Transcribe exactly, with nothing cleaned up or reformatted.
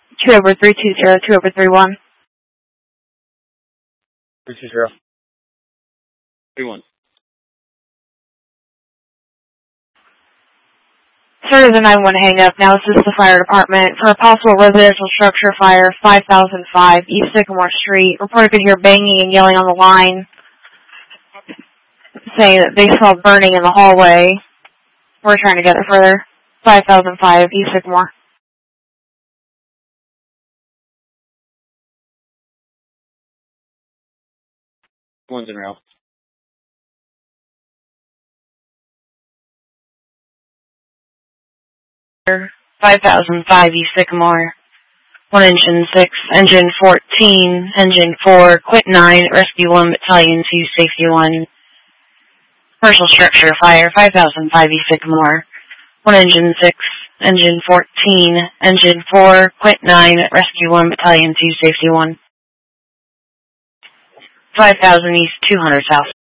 two over three two zero, two over three one. three two zero. three one. Sir, the nine one hang up. Now this is the fire department. For a possible residential structure fire, five thousand five East Sycamore Street. Reporter could hear banging and yelling on the line, saying that they saw burning in the hallway. We're trying to get it further. five thousand five East Sycamore. One's in rail. five thousand five East Sycamore. One engine six, engine fourteen, engine four, quit nine, rescue one, battalion two, safety one. Commercial structure fire, five thousand five East Sycamore. One engine six, engine fourteen, engine four, quit nine, rescue one, battalion two, safety one. five thousand East, two hundred South.